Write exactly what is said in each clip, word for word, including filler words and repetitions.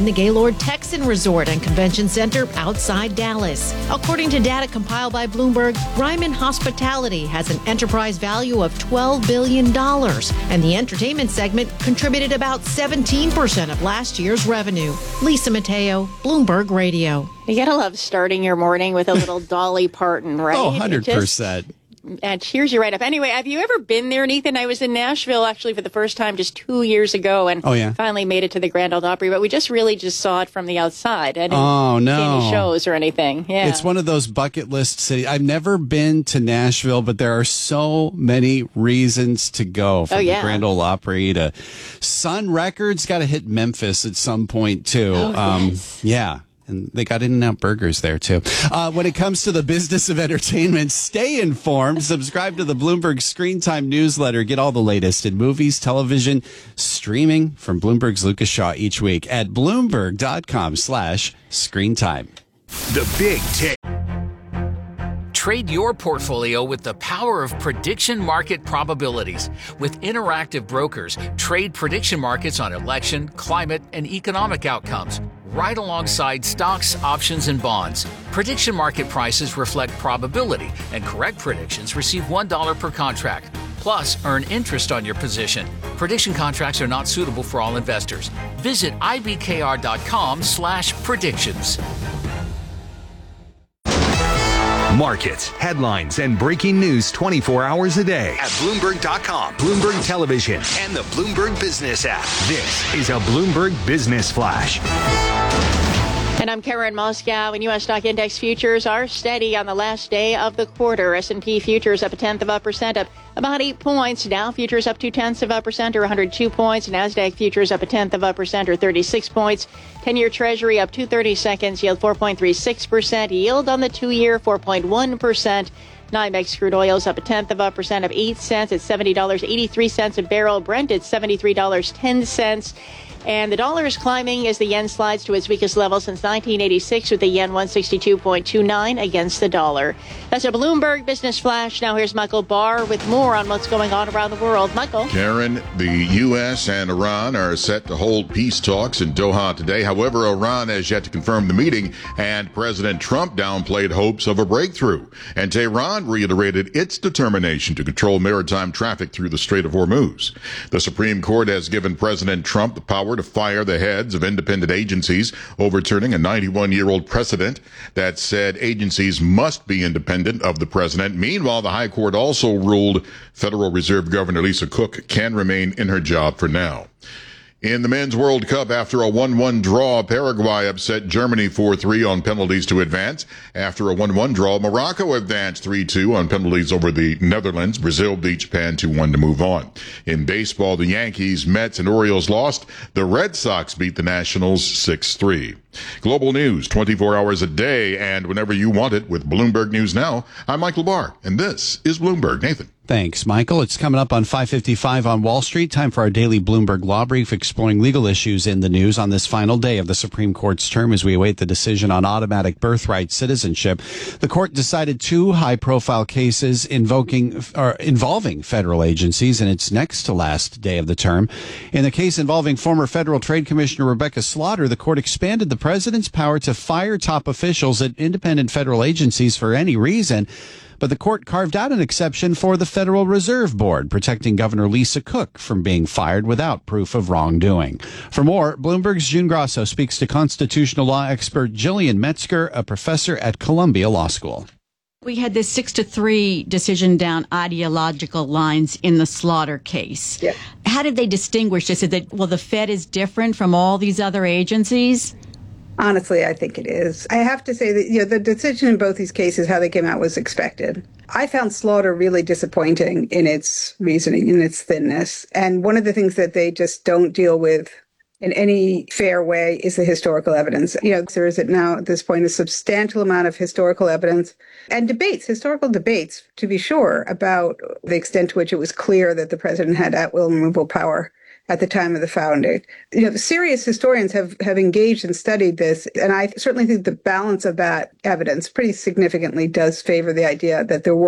and the Gaylord Texan Resort and Convention Center outside Dallas. According to data compiled by Bloomberg, Ryman Hospitality has an enterprise value of twelve billion dollars, and the entertainment segment contributed about seventeen percent of last year's revenue. Lisa Mateo, Bloomberg Radio. You gotta love starting your morning with a little Dolly Parton, right? Oh, one hundred percent. Just, and cheers you right up. Anyway, have you ever been there, Nathan? I was in Nashville actually for the first time just two years ago, and oh, yeah. finally made it to the Grand Ole Opry. But we just really just saw it from the outside. I didn't oh no, see any shows or anything. Yeah, it's one of those bucket list cities. I've never been to Nashville, but there are so many reasons to go. From oh, yeah. the Grand Ole Opry to Sun Records. Got to hit Memphis at some point too. Oh, um, yes. Yeah. And they got In-N-Out burgers there, too. Uh, when it comes to the business of entertainment, stay informed. Subscribe to the Bloomberg Screen Time newsletter. Get all the latest in movies, television, streaming from Bloomberg's Lucas Shaw each week at Bloomberg.com slash screen time. The Big Take. Trade your portfolio with the power of prediction market probabilities. With Interactive Brokers, trade prediction markets on election, climate, and economic outcomes, right alongside stocks, options, and bonds. Prediction market prices reflect probability, and correct predictions receive one dollar per contract. Plus, earn interest on your position. Prediction contracts are not suitable for all investors. Visit ibkr.com slash predictions. Markets, headlines, and breaking news twenty-four hours a day at Bloomberg dot com, Bloomberg Television, and the Bloomberg Business app. This is a Bloomberg Business Flash. And I'm Karen Moscow, and U S stock index futures are steady on the last day of the quarter. S and P futures up a tenth of a percent, up about eight points. Dow futures up two tenths of a percent, or one hundred two points. NASDAQ futures up a tenth of a percent, or thirty-six points. ten-year Treasury up two thirty-seconds, yield four point three six percent. Yield on the two-year four point one percent. NYMEX crude oil's up a tenth of a percent, of eight cents. It's seventy dollars and eighty-three cents a barrel. Brent at seventy-three dollars and ten cents. And the dollar is climbing as the yen slides to its weakest level since nineteen eighty-six, with the yen one sixty-two point two nine against the dollar. That's a Bloomberg Business Flash. Now here's Michael Barr with more on what's going on around the world. Michael. Karen, the U S and Iran are set to hold peace talks in Doha today. However, Iran has yet to confirm the meeting, and President Trump downplayed hopes of a breakthrough. And Tehran reiterated its determination to control maritime traffic through the Strait of Hormuz. The Supreme Court has given President Trump the power to fire the heads of independent agencies, overturning a ninety-one-year-old precedent that said agencies must be independent of the president. Meanwhile, the High Court also ruled Federal Reserve Governor Lisa Cook can remain in her job for now. In the Men's World Cup, after a one one draw, Paraguay upset Germany four three on penalties to advance. After a one one draw, Morocco advanced three two on penalties over the Netherlands. Brazil beat Japan two one to move on. In baseball, the Yankees, Mets, and Orioles lost. The Red Sox beat the Nationals six three. Global news twenty-four hours a day and whenever you want it with Bloomberg News Now. I'm Michael Barr, and this is Bloomberg. Nathan. Thanks, Michael. It's coming up on five fifty-five on Wall Street. Time for our daily Bloomberg Law Brief, exploring legal issues in the news on this final day of the Supreme Court's term as we await the decision on automatic birthright citizenship. The court decided two high-profile cases invoking or involving federal agencies in its next to last day of the term. In the case involving former Federal Trade Commissioner Rebecca Slaughter, the court expanded the president's power to fire top officials at independent federal agencies for any reason. But the court carved out an exception for the Federal Reserve Board, protecting Governor Lisa Cook from being fired without proof of wrongdoing. For more, Bloomberg's June Grasso speaks to constitutional law expert Jillian Metzger, a professor at Columbia Law School. We had this six to three decision down ideological lines in the Slaughter case. Yeah. How did they distinguish this? Is that, well, the Fed is different from all these other agencies? Honestly, I think it is. I have to say that, you know, the decision in both these cases, how they came out, was expected. I found Slaughter really disappointing in its reasoning, in its thinness. And one of the things that they just don't deal with in any fair way is the historical evidence. You know, there is now at this point a substantial amount of historical evidence and debates, historical debates, to be sure, about the extent to which it was clear that the president had at-will removal power at the time of the founding. You know, the serious historians have, have engaged and studied this, and I certainly think the balance of that evidence pretty significantly does favor the idea that there were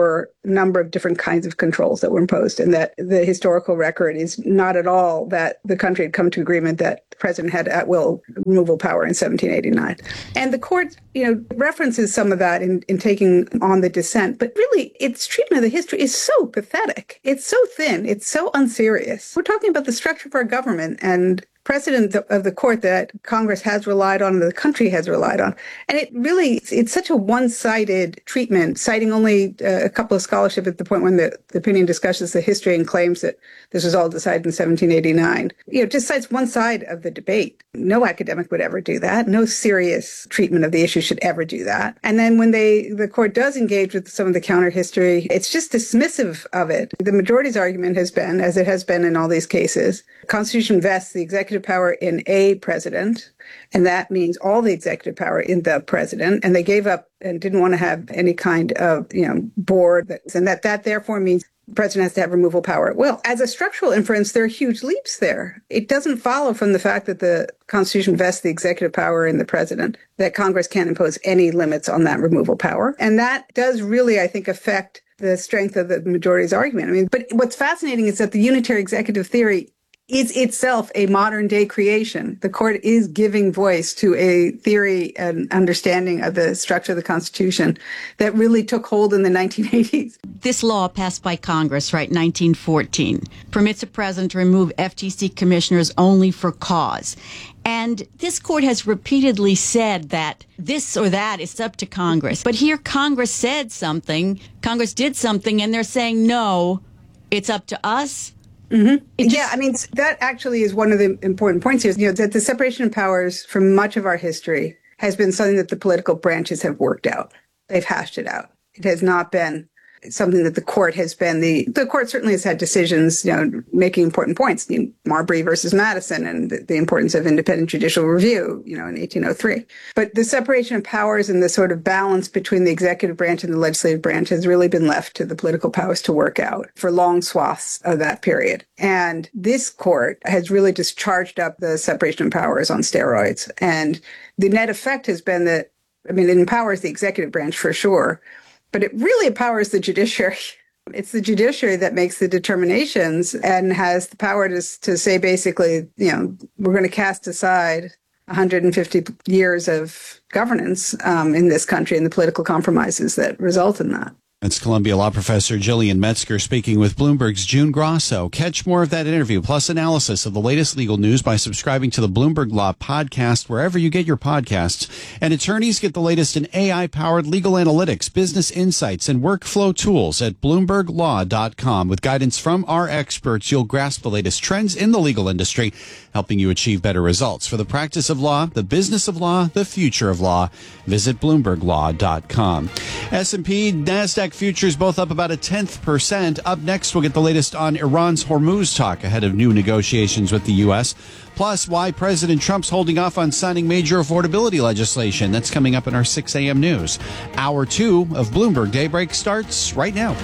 number of different kinds of controls that were imposed, and that the historical record is not at all that the country had come to agreement that the president had at will removal power in seventeen eighty-nine. And the court, you know, references some of that in, in taking on the dissent, but really its treatment of the history is so pathetic. It's so thin. It's so unserious. We're talking about the structure of our government and precedent of the court that Congress has relied on and the country has relied on. And it really, it's such a one-sided treatment, citing only a couple of scholarship at the point when the, the opinion discusses the history and claims that this was all decided in seventeen eighty-nine. You know, just cites one side of the debate. No academic would ever do that. No serious treatment of the issue should ever do that. And then when they, the court does engage with some of the counter history, it's just dismissive of it. The majority's argument has been, as it has been in all these cases, the Constitution vests the executive power in a president, and that means all the executive power in the president, and they gave up and didn't want to have any kind of, you know, board, that, and that that therefore means the president has to have removal power at will. As a structural inference, there are huge leaps there. It doesn't follow from the fact that the Constitution vests the executive power in the president that Congress can't impose any limits on that removal power. And that does really, I think, affect the strength of the majority's argument. I mean, but what's fascinating is that the unitary executive theory is itself a modern day creation. The court is giving voice to a theory and understanding of the structure of the Constitution that really took hold in the nineteen eighties. This law passed by Congress, right, nineteen fourteen, permits a president to remove F T C commissioners only for cause. And this court has repeatedly said that this or that is up to Congress. But here Congress said something, Congress did something, and they're saying, no, it's up to us. Mm-hmm. Just, yeah, I mean, that actually is one of the important points here, you know, that the separation of powers for much of our history has been something that the political branches have worked out. They've hashed it out. It has not been something that the court has been the, the court certainly has had decisions, you know, making important points, you know, Marbury versus Madison and the, the importance of independent judicial review, you know, in eighteen oh three. But the separation of powers and the sort of balance between the executive branch and the legislative branch has really been left to the political powers to work out for long swaths of that period. And this court has really just charged up the separation of powers on steroids. And the net effect has been that, I mean, it empowers the executive branch for sure, but it really empowers the judiciary. It's the judiciary that makes the determinations and has the power to, to say basically, you know, we're going to cast aside one hundred fifty years of governance um, in this country and the political compromises that result in that. That's Columbia Law Professor Jillian Metzger speaking with Bloomberg's June Grosso. Catch more of that interview, plus analysis of the latest legal news by subscribing to the Bloomberg Law podcast wherever you get your podcasts. And attorneys get the latest in A I-powered legal analytics, business insights, and workflow tools at bloomberg law dot com. With guidance from our experts, you'll grasp the latest trends in the legal industry, helping you achieve better results for the practice of law, the business of law, the future of law. Visit bloomberg law dot com. S and P, NASDAQ futures both up about a tenth percent. Up next, we'll get the latest on Iran's Hormuz talk ahead of new negotiations with the U S. Plus, why President Trump's holding off on signing major affordability legislation. That's coming up in our six a.m. news. Hour two of Bloomberg Daybreak starts right now.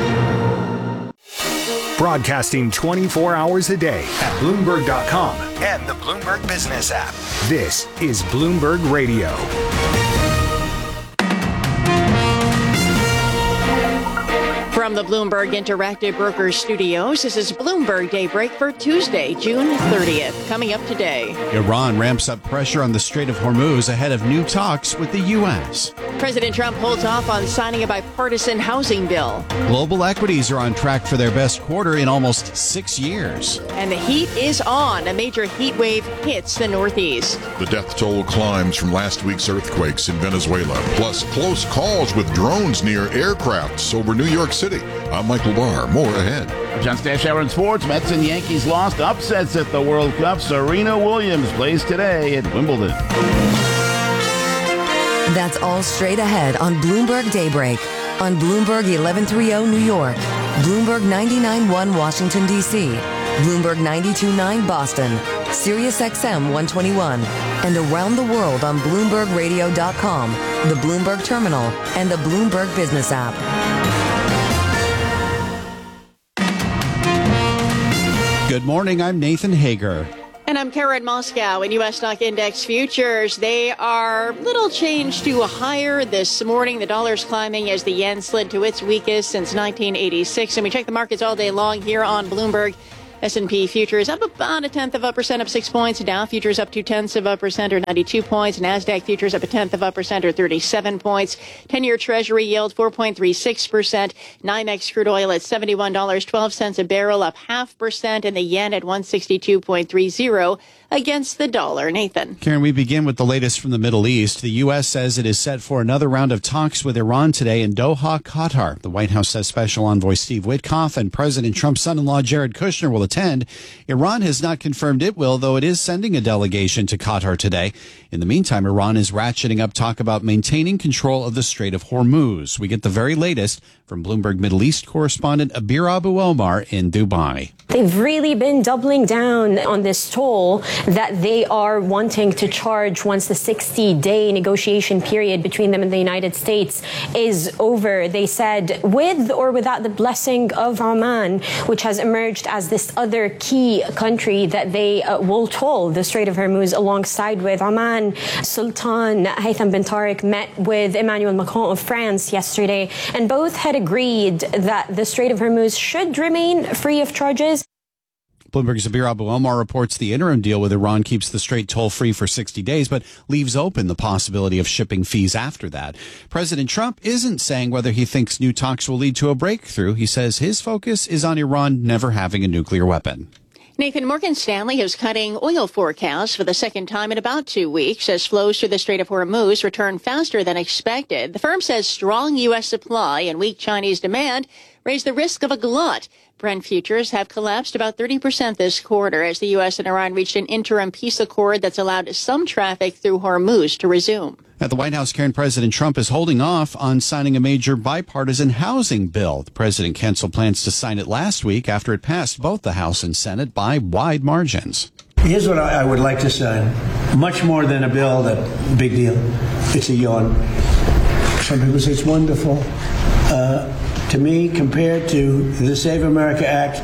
Broadcasting twenty-four hours a day at Bloomberg dot com and the Bloomberg Business app. This is Bloomberg Radio. From the Bloomberg Interactive Brokers Studios, this is Bloomberg Daybreak for Tuesday, June thirtieth. Coming up today, Iran ramps up pressure on the Strait of Hormuz ahead of new talks with the U S. President Trump holds off on signing a bipartisan housing bill. Global equities are on track for their best quarter in almost six years. And the heat is on. A major heat wave hits the Northeast. The death toll climbs from last week's earthquakes in Venezuela, plus close calls with drones near aircrafts over New York City. I'm Michael Barr. More ahead. John Stash Hour in Sports. Mets and Yankees lost. Upsets at the World Cup. Serena Williams plays today at Wimbledon. That's all straight ahead on Bloomberg Daybreak. On Bloomberg eleven thirty New York. Bloomberg ninety-nine point one Washington, D C. Bloomberg ninety-two point nine Boston. Sirius X M one twenty-one. And around the world on Bloomberg Radio dot com, the Bloomberg Terminal, and the Bloomberg Business app. Good morning. I'm Nathan Hager. And And I'm Karen Moscow in U S Stock Index Futures. They are little change to higher this morning. The dollar's climbing as the yen slid to its weakest since nineteen eighty-six. And we check the markets all day long here on Bloomberg. S and P futures up about a tenth of a percent, up six points. Dow futures up two tenths of a percent, or ninety-two points. NASDAQ futures up a tenth of a percent, or thirty-seven points. ten-year Treasury yield four point three six percent. NYMEX crude oil at seventy-one dollars and twelve cents a barrel, up half percent, and the yen at one sixty-two point three zero against the dollar. Nathan. Karen, we begin with the latest from the Middle East. The U S says it is set for another round of talks with Iran today in Doha, Qatar. The White House says Special Envoy Steve Witkoff and President Trump's son-in-law Jared Kushner will attend. Iran has not confirmed it will, though it is sending a delegation to Qatar today. In the meantime, Iran is ratcheting up talk about maintaining control of the Strait of Hormuz. We get the very latest from Bloomberg Middle East correspondent Abir Abu Omar in Dubai. They've really been doubling down on this toll that they are wanting to charge once the sixty-day negotiation period between them and the United States is over. They said with or without the blessing of Oman, which has emerged as this other key country that they uh, will toll the Strait of Hormuz alongside with Oman. Sultan Haytham bin Tariq met with Emmanuel Macron of France yesterday, and both had agreed that the Strait of Hormuz should remain free of charges. Bloomberg's Abir Abu Omar reports the interim deal with Iran keeps the strait toll-free for sixty days, but leaves open the possibility of shipping fees after that. President Trump isn't saying whether he thinks new talks will lead to a breakthrough. He says his focus is on Iran never having a nuclear weapon. Nathan, Morgan Stanley is cutting oil forecasts for the second time in about two weeks as flows through the Strait of Hormuz return faster than expected. The firm says strong U S supply and weak Chinese demand raise the risk of a glut. Brent futures have collapsed about thirty percent this quarter as the U S and Iran reached an interim peace accord that's allowed some traffic through Hormuz to resume. At the White House, Karen, President Trump is holding off on signing a major bipartisan housing bill. The president canceled plans to sign it last week after it passed both the House and Senate by wide margins. Here's what I would like to sign. Much more than a bill, that big deal. It's a yawn. Some people say it's wonderful. Uh, to me, compared to the Save America Act,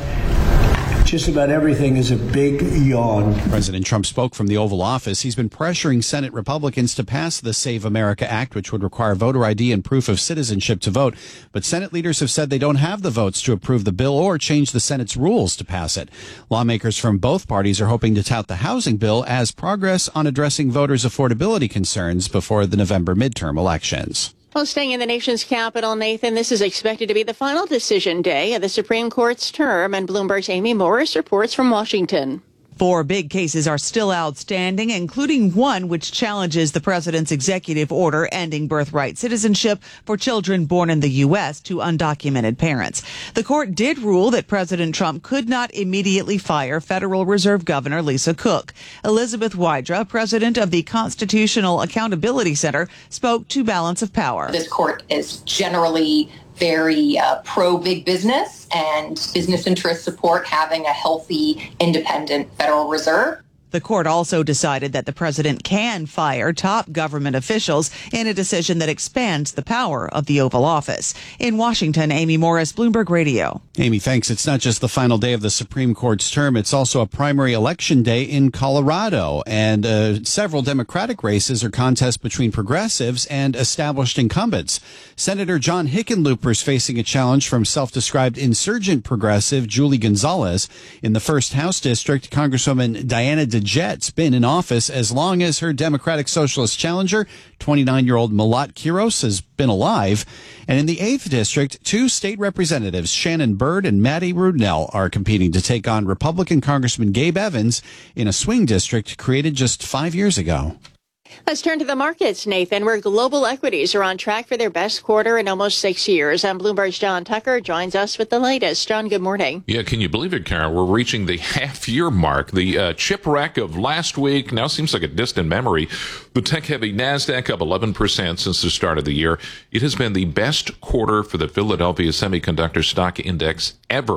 just about everything is a big yawn. President Trump spoke from the Oval Office. He's been pressuring Senate Republicans to pass the Save America Act, which would require voter I D and proof of citizenship to vote. But Senate leaders have said they don't have the votes to approve the bill or change the Senate's rules to pass it. Lawmakers from both parties are hoping to tout the housing bill as progress on addressing voters' affordability concerns before the November midterm elections. Well, staying in the nation's capital, Nathan, this is expected to be the final decision day of the Supreme Court's term, and Bloomberg's Amy Morris reports from Washington. Four big cases are still outstanding, including one which challenges the president's executive order ending birthright citizenship for children born in the U S to undocumented parents. The court did rule that President Trump could not immediately fire Federal Reserve Governor Lisa Cook. Elizabeth Wydra, president of the Constitutional Accountability Center, spoke to Balance of Power. This court is generally very uh, pro-big business, and business interests support having a healthy, independent Federal Reserve. The court also decided that the president can fire top government officials in a decision that expands the power of the Oval Office. In Washington, Amy Morris, Bloomberg Radio. Amy, thanks. It's not just the final day of the Supreme Court's term. It's also a primary election day in Colorado. And uh, several Democratic races are contests between progressives and established incumbents. Senator John Hickenlooper is facing a challenge from self-described insurgent progressive Julie Gonzalez. In the first House district, Congresswoman Diana DeJett's been in office as long as her Democratic Socialist challenger, twenty-nine-year-old Malat Quiros, has been alive. And in the eighth district, two state representatives, Shannon Byrd and Matty Rudnell, are competing to take on Republican Congressman Gabe Evans in a swing district created just five years ago. Let's turn to the markets, Nathan, where global equities are on track for their best quarter in almost six years. And Bloomberg's John Tucker joins us with the latest. John, good morning. Yeah, can you believe it, Karen? We're reaching the half-year mark. The uh, chip wreck of last week now seems like a distant memory. The tech-heavy NASDAQ up eleven percent since the start of the year. It has been the best quarter for the Philadelphia Semiconductor Stock Index ever.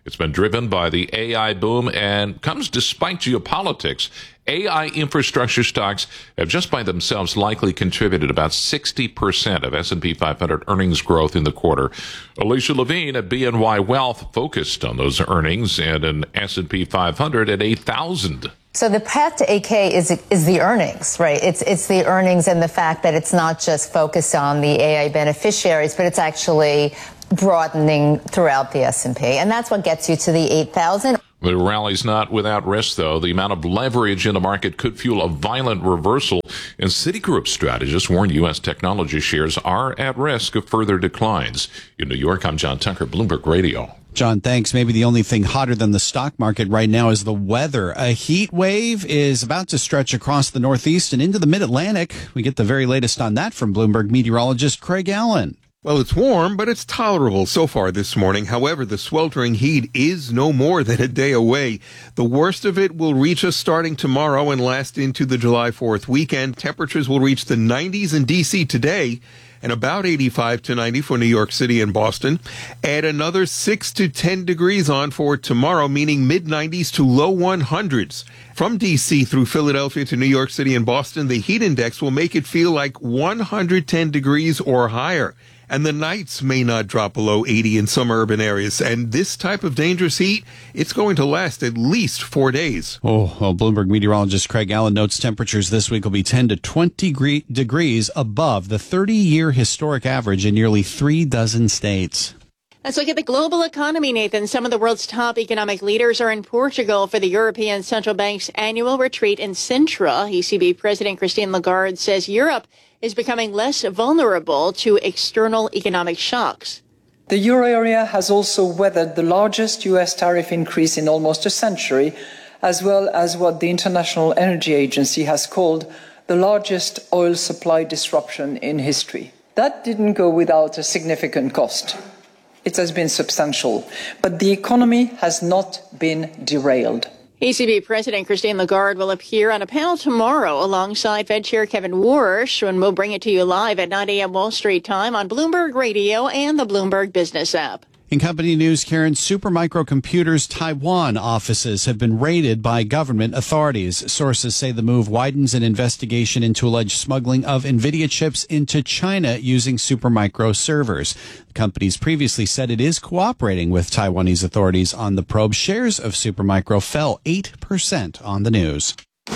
It's been driven by the A I boom and comes despite geopolitics. A I infrastructure stocks have just by themselves likely contributed about sixty percent of S and P five hundred earnings growth in the quarter. Alicia Levine at B N Y Wealth focused on those earnings and an S and P five hundred at eight thousand. So the path to eight K is is the earnings, right? It's it's the earnings and the fact that it's not just focused on the A I beneficiaries, but it's actually broadening throughout the S and P. And that's what gets you to the eight thousand. The rally's not without risk, though. The amount of leverage in the market could fuel a violent reversal, and Citigroup strategists warn U S technology shares are at risk of further declines. In New York, I'm John Tucker, Bloomberg Radio. John, thanks. Maybe the only thing hotter than the stock market right now is the weather. A heat wave is about to stretch across the Northeast and into the Mid-Atlantic. We get the very latest on that from Bloomberg meteorologist Craig Allen. Well, it's warm, but it's tolerable so far this morning. However, the sweltering heat is no more than a day away. The worst of it will reach us starting tomorrow and last into the July fourth weekend. Temperatures will reach the nineties in D C today and about eighty-five to ninety for New York City and Boston. Add another six to ten degrees on for tomorrow, meaning mid nineties to low one hundreds. From D C through Philadelphia to New York City and Boston, the heat index will make it feel like one hundred ten degrees or higher. And the nights may not drop below eighty in some urban areas. And this type of dangerous heat, it's going to last at least four days. Oh, well, Bloomberg meteorologist Craig Allen notes temperatures this week will be ten to twenty degrees above the thirty-year historic average in nearly three dozen states. Let's look at the global economy, Nathan. Some of the world's top economic leaders are in Portugal for the European Central Bank's annual retreat in Sintra. E C B President Christine Lagarde says Europe is becoming less vulnerable to external economic shocks. The euro area has also weathered the largest U S tariff increase in almost a century, as well as what the International Energy Agency has called the largest oil supply disruption in history. That didn't go without a significant cost. It has been substantial, but the economy has not been derailed. E C B President Christine Lagarde will appear on a panel tomorrow alongside Fed Chair Kevin Warsh, and we'll bring it to you live at nine a.m. Wall Street time on Bloomberg Radio and the Bloomberg Business app. In company news, Karen, Supermicro Computer's Taiwan offices have been raided by government authorities. Sources say the move widens an investigation into alleged smuggling of NVIDIA chips into China using Supermicro servers. The company's previously said it is cooperating with Taiwanese authorities on the probe. Shares of Supermicro fell eight percent on the news.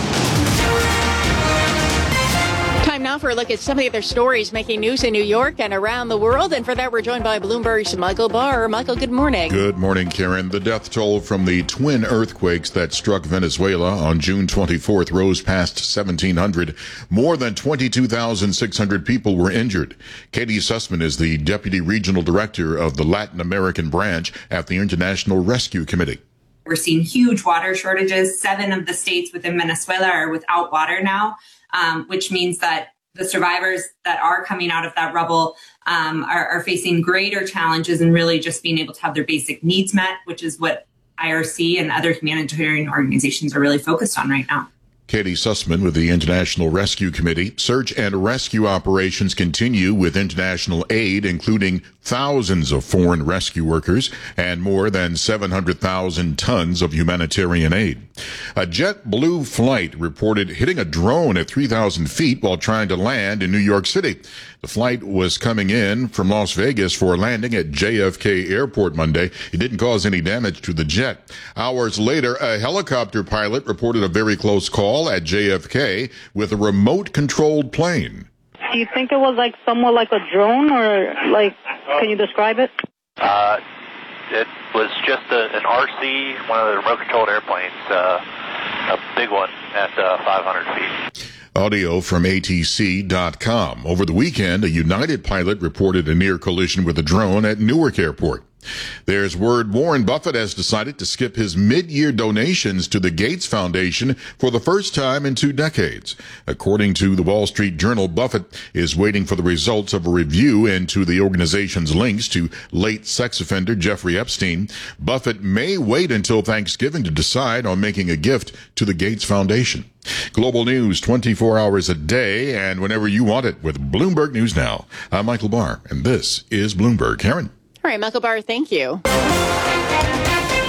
Time now for a look at some of the other stories making news in New York and around the world. And for that, we're joined by Bloomberg's Michael Barr. Michael, good morning. Good morning, Karen. The death toll from the twin earthquakes that struck Venezuela on June twenty-fourth rose past seventeen hundred. More than twenty-two thousand six hundred people were injured. Katie Sussman is the Deputy Regional Director of the Latin American branch at the International Rescue Committee. We're seeing huge water shortages. Seven of the states within Venezuela are without water now, um, which means that the survivors that are coming out of that rubble um, are, are facing greater challenges in really just being able to have their basic needs met, which is what I R C and other humanitarian organizations are really focused on right now. Katie Sussman with the International Rescue Committee. Search and rescue operations continue with international aid, including thousands of foreign rescue workers and more than seven hundred thousand tons of humanitarian aid. A JetBlue flight reported hitting a drone at three thousand feet while trying to land in New York City. The flight was coming in from Las Vegas for landing at J F K Airport Monday. It didn't cause any damage to the jet. Hours later, a helicopter pilot reported a very close call at J F K with a remote-controlled plane. Do you think it was like somewhat like a drone, or like, can you describe it? Uh, it was just a, an R C, one of the remote-controlled airplanes, uh, a big one at uh, five hundred feet. Audio from A T C dot com. Over the weekend, a United pilot reported a near collision with a drone at Newark Airport. There's word Warren Buffett has decided to skip his mid-year donations to the Gates Foundation for the first time in two decades. According to the Wall Street Journal, Buffett is waiting for the results of a review into the organization's links to late sex offender Jeffrey Epstein. Buffett may wait until Thanksgiving to decide on making a gift to the Gates Foundation. Global news twenty-four hours a day and whenever you want it with Bloomberg News Now. I'm Michael Barr, and this is Bloomberg. Karen. All right, Michael Barr, thank you.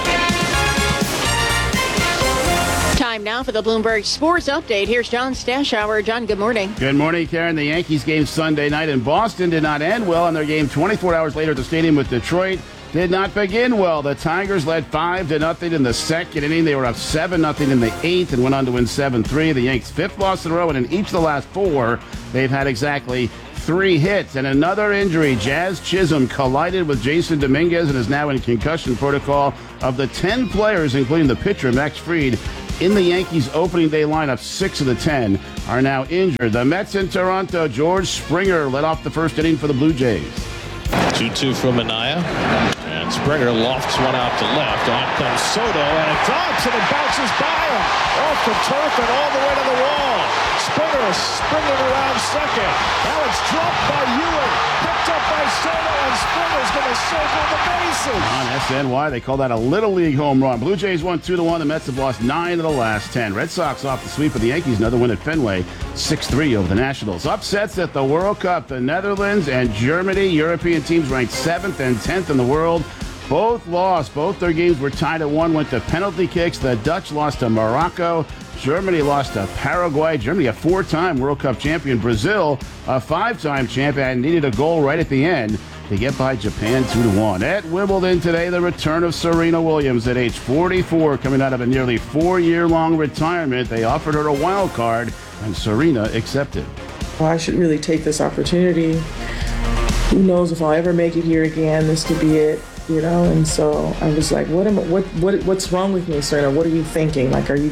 Time now for the Bloomberg Sports Update. Here's John Stashower. John, good morning. Good morning, Karen. The Yankees game Sunday night in Boston did not end well, and their game twenty-four hours later at the stadium with Detroit did not begin well. The Tigers led five to nothing in the second inning. They were up seven nothing in the eighth and went on to win seven three. The Yanks' fifth loss in a row, and in each of the last four, they've had exactly three hits. And another injury. Jazz Chisholm collided with Jason Dominguez and is now in concussion protocol. Of the ten players, including the pitcher, Max Fried, in the Yankees' opening day lineup, six of the ten are now injured. The Mets in Toronto, George Springer led off the first inning for the Blue Jays. two two from Minaya. And Springer lofts one out to left. On comes Soto, and it drops, and it bounces by him. Off the turf and all the way to the wall. Springer springing around second. Now it's dropped by Ewing. Picked up by Soto, and Springer's going to circle the bases. On S N Y, they call that a Little League home run. Blue Jays won two to one. The Mets have lost nine of the last ten. Red Sox off the sweep of the Yankees. Another win at Fenway, six three over the Nationals. Upsets at the World Cup. The Netherlands and Germany, European teams ranked seventh and tenth in the world, both lost. Both their games were tied at one, went to penalty kicks. The Dutch lost to Morocco. Germany lost to Paraguay. Germany, a four-time World Cup champion. Brazil, a five-time champion, and needed a goal right at the end to get by Japan two to one. At Wimbledon today, the return of Serena Williams at age forty-four, coming out of a nearly four-year-long retirement. They offered her a wild card, and Serena accepted. Well, I should really take this opportunity. Who knows if I'll ever make it here again? This could be it, you know. And so I was like, "What am? What? What? What's wrong with me, Serena? What are you thinking? Like, are you,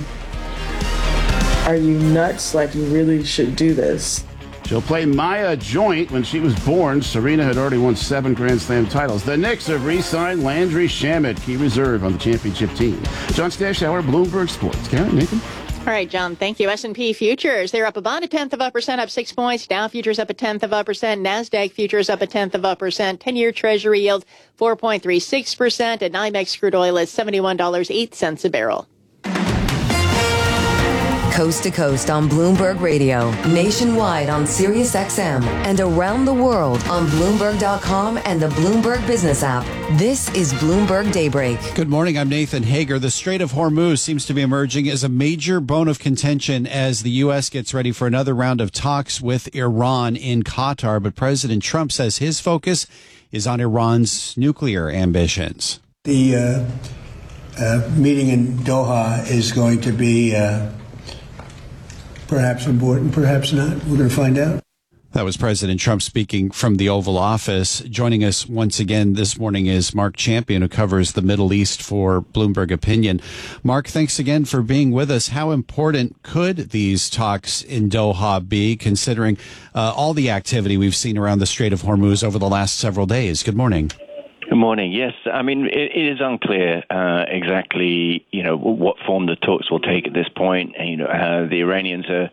are you nuts? Like, you really should do this." She'll play Maya Joint. When she was born, Serena had already won seven Grand Slam titles. The Knicks have re-signed Landry Shamet, key reserve on the championship team. John Stashower, Bloomberg Sports. Karen, Nathan? All right, John, thank you. S and P futures, they're up about a tenth of a percent, up six points. Dow futures up a tenth of a percent. NASDAQ futures up a tenth of a percent. ten-year Treasury yield four point three six percent. And NYMEX crude oil is seventy-one dollars and eight cents a barrel. Coast to coast on Bloomberg Radio, nationwide on Sirius X M, and around the world on Bloomberg dot com and the Bloomberg Business app. This is Bloomberg Daybreak. Good morning. I'm Nathan Hager. The Strait of Hormuz seems to be emerging as a major bone of contention as the U S gets ready for another round of talks with Iran in Qatar. But President Trump says his focus is on Iran's nuclear ambitions. The uh, uh, meeting in Doha is going to be uh, perhaps important, perhaps not. We're going to find out. That was President Trump speaking from the Oval Office. Joining us once again this morning is Mark Champion, who covers the Middle East for Bloomberg Opinion. Mark, thanks again for being with us. How important could these talks in Doha be, considering uh, all the activity we've seen around the Strait of Hormuz over the last several days? Good morning. Good morning. Yes, I mean, it, it is unclear uh, exactly, you know, what form the talks will take at this point. And, you know, uh, the Iranians are,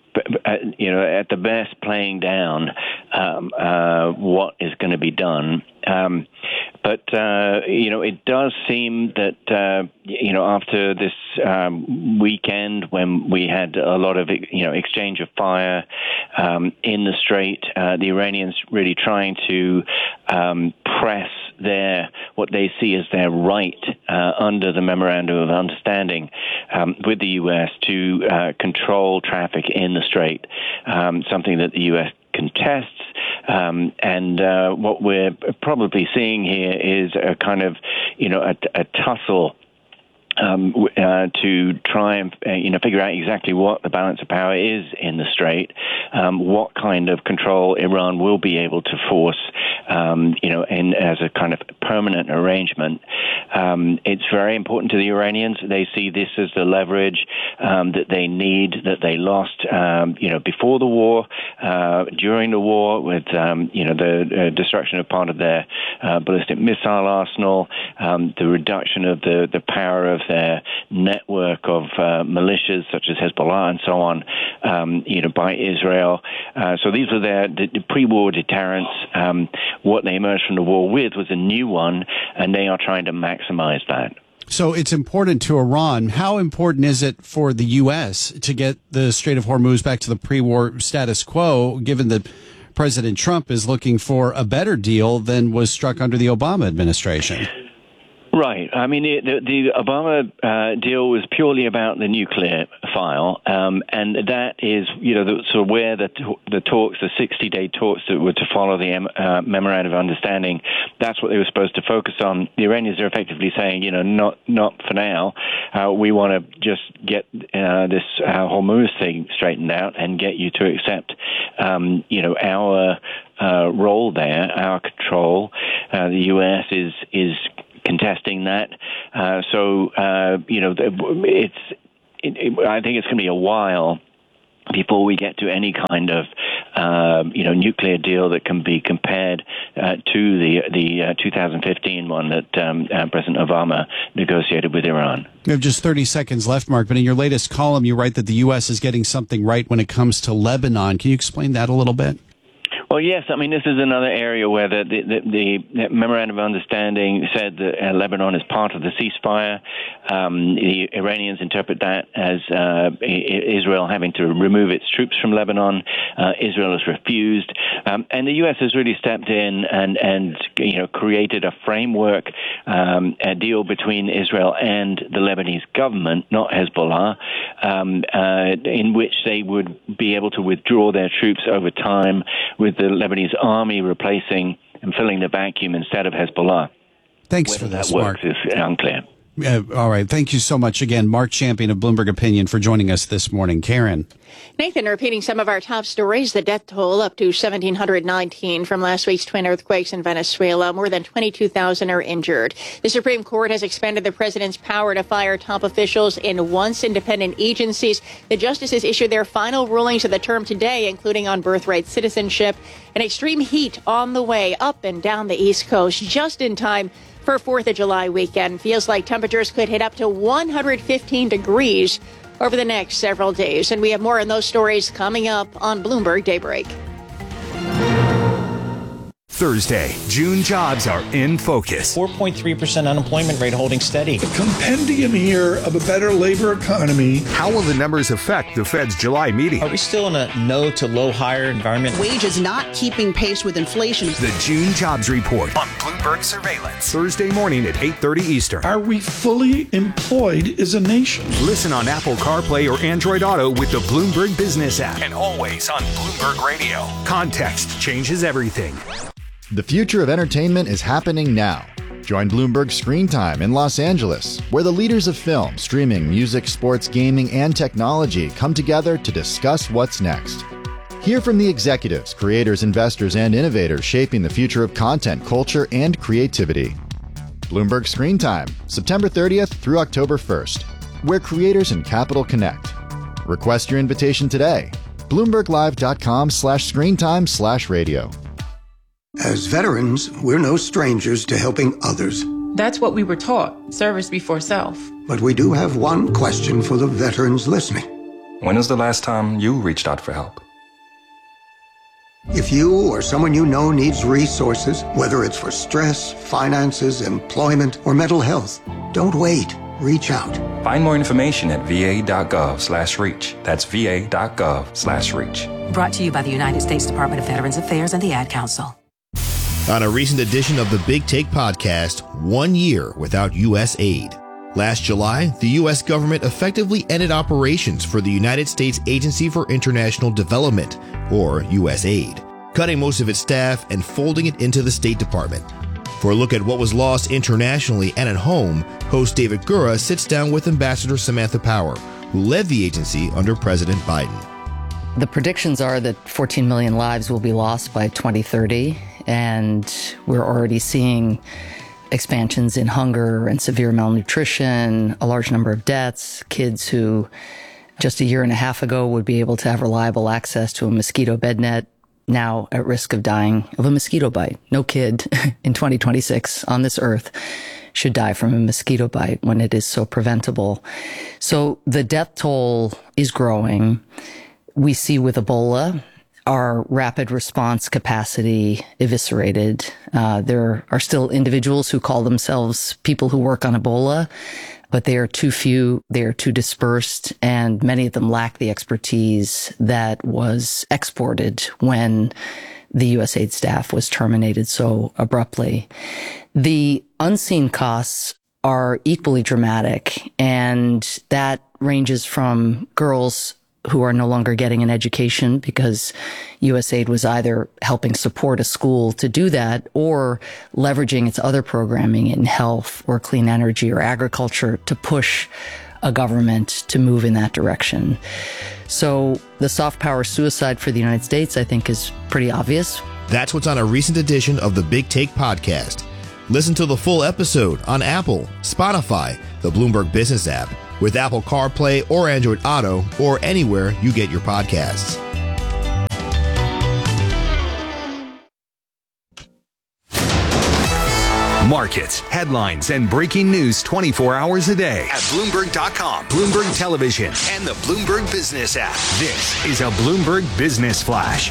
you know, at the best playing down um, uh, what is going to be done. Um, but, uh, you know, it does seem that, uh, you know, after this um, weekend when we had a lot of, you know, exchange of fire um, in the Strait, uh, the Iranians really trying to um, press their what they see as their right uh, under the Memorandum of Understanding um, with the U S to uh, control traffic in the Strait, um, something that the U S contests. Um, and uh, what we're probably seeing here is a kind of, you know, a, a tussle Um, uh, to try and uh, you know figure out exactly what the balance of power is in the Strait, um, what kind of control Iran will be able to force, um, you know, in as a kind of permanent arrangement. Um, it's very important to the Iranians. They see this as the leverage um, that they need, that they lost, um, you know, before the war, uh, during the war, with um, you know the uh, destruction of part of their uh, ballistic missile arsenal, um, the reduction of the the power of their network of uh, militias such as Hezbollah and so on, um, you know, by Israel. Uh, so these are their the, the pre-war deterrents. Um, what they emerged from the war with was a new one, and they are trying to maximize that. So it's important to Iran. How important is it for the U S to get the Strait of Hormuz back to the pre-war status quo, given that President Trump is looking for a better deal than was struck under the Obama administration? Right. I mean, the, the, the Obama uh, deal was purely about the nuclear file, um, and that is, you know, the, sort of where the the talks, the sixty-day talks that were to follow the uh, memorandum of understanding. That's what they were supposed to focus on. The Iranians are effectively saying, you know, not not for now. Uh, we want to just get uh, this uh, Hormuz thing straightened out and get you to accept, um, you know, our uh, role there, our control. Uh, the U S is is contesting that. Uh, so, uh, you know, it's, it, it, I think it's going to be a while before we get to any kind of, uh, you know, nuclear deal that can be compared uh, to the the uh, two thousand fifteen one that um, uh, President Obama negotiated with Iran. We have just thirty seconds left, Mark, but in your latest column, you write that the U S is getting something right when it comes to Lebanon. Can you explain that a little bit? Well, yes. I mean, this is another area where the, the, the, the memorandum of understanding said that uh, Lebanon is part of the ceasefire. Um, the Iranians interpret that as uh, Israel having to remove its troops from Lebanon. Uh, Israel has refused. Um, and the U S has really stepped in and, and you know, created a framework, um, a deal between Israel and the Lebanese government, not Hezbollah, um, uh, in which they would be able to withdraw their troops over time with the Lebanese army replacing and filling the vacuum instead of Hezbollah. Thanks Whether for this, that works Mark. is unclear. Uh, all right. Thank you so much again, Mark Champion of Bloomberg Opinion, for joining us this morning. Karen. Nathan, repeating some of our top stories, the death toll up to one thousand seven hundred nineteen from last week's twin earthquakes in Venezuela. More than twenty-two thousand are injured. The Supreme Court has expanded the president's power to fire top officials in once independent agencies. The justices issued their final rulings of the term today, including on birthright citizenship. And extreme heat on the way up and down the East Coast, just in time for fourth of July weekend. Feels like temperatures could hit up to one hundred fifteen degrees over the next several days. And we have more on those stories coming up on Bloomberg Daybreak. Thursday, June jobs are in focus. four point three percent unemployment rate holding steady. The compendium here of a better labor economy. How will the numbers affect the Fed's July meeting? Are we still in a no to low hire environment? Wages not keeping pace with inflation. The June jobs report on Bloomberg Surveillance. Thursday morning at eight thirty Eastern. Are we fully employed as a nation? Listen on Apple CarPlay or Android Auto with the Bloomberg Business app. And always on Bloomberg Radio. Context changes everything. The future of entertainment is happening now. Join Bloomberg Screen Time in Los Angeles, where the leaders of film, streaming, music, sports, gaming, and technology come together to discuss what's next. Hear from the executives, creators, investors, and innovators shaping the future of content, culture, and creativity. Bloomberg Screen Time, September thirtieth through October first, where creators and capital connect. Request your invitation today. BloombergLive.com slash screentime slash radio. As veterans, we're no strangers to helping others. That's what we were taught, service before self. But we do have one question for the veterans listening. When was the last time you reached out for help? If you or someone you know needs resources, whether it's for stress, finances, employment, or mental health, don't wait. Reach out. Find more information at va.gov slash reach. That's va.gov slash reach. Brought to you by the United States Department of Veterans Affairs and the Ad Council. On a recent edition of the Big Take podcast, one year without U S aid. Last July, the U S government effectively ended operations for the United States Agency for International Development, or U S A I D, cutting most of its staff and folding it into the State Department. For a look at what was lost internationally and at home, host David Gura sits down with Ambassador Samantha Power, who led the agency under President Biden. The predictions are that fourteen million lives will be lost by twenty thirty, and we're already seeing expansions in hunger and severe malnutrition, a large number of deaths, kids who just a year and a half ago would be able to have reliable access to a mosquito bed net, now at risk of dying of a mosquito bite. No kid in twenty twenty-six on this earth should die from a mosquito bite when it is so preventable. So the death toll is growing. We see with Ebola our rapid response capacity eviscerated. Uh, there are still individuals who call themselves people who work on Ebola, but they are too few, they are too dispersed, and many of them lack the expertise that was exported when the U S A I D staff was terminated so abruptly. The unseen costs are equally dramatic. And that ranges from girls who are no longer getting an education because U S A I D was either helping support a school to do that or leveraging its other programming in health or clean energy or agriculture to push a government to move in that direction. So the soft power suicide for the United States, I think, is pretty obvious. That's what's on a recent edition of the Big Take podcast. Listen to the full episode on Apple, Spotify, the Bloomberg Business app, with Apple CarPlay or Android Auto, or anywhere you get your podcasts. Markets, headlines, and breaking news twenty-four hours a day at Bloomberg dot com, Bloomberg Television, and the Bloomberg Business app. This is a Bloomberg Business Flash.